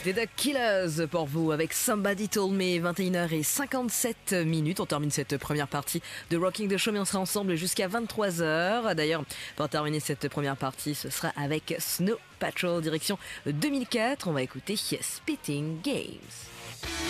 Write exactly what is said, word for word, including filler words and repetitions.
C'était The Killers pour vous avec Somebody Told Me, vingt et une heures cinquante-sept minutes. On termine cette première partie de Rocking the Show, mais on sera ensemble jusqu'à vingt-trois heures. D'ailleurs, pour terminer cette première partie, ce sera avec Snow Patrol, direction deux mille quatre. On va écouter Spitting Games.